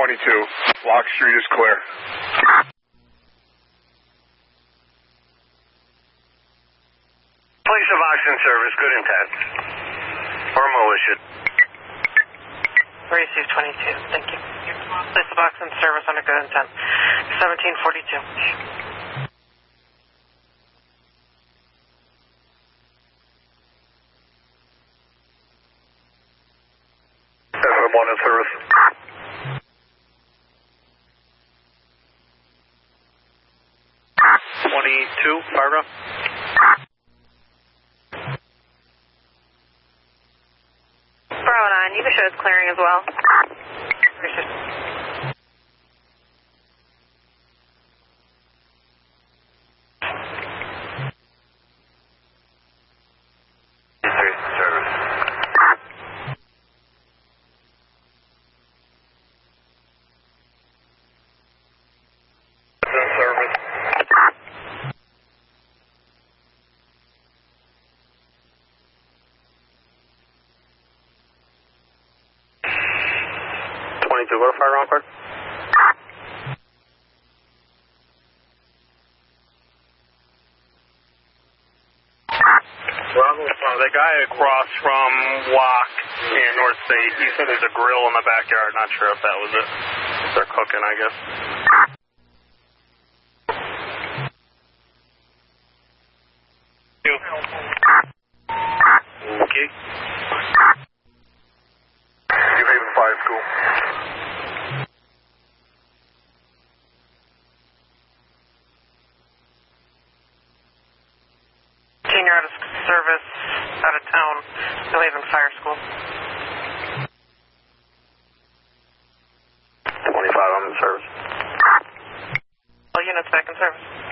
Lock Street is clear. Police of Oxon service, good intent. Or militia. Receive 22, thank you. Police of Oxon service under good intent. 1742. FM1 in service. Paragraph. Bravo 9, you can show us clearing as well. Go to fire on card. The guy across from Lock in North State, he said there's a grill in the backyard. Not sure if that was it. They're cooking, I guess. Okay. New Haven 5 school. Senior out of service, out of town, New Haven Fire School. 25, I'm in service. All units back in service.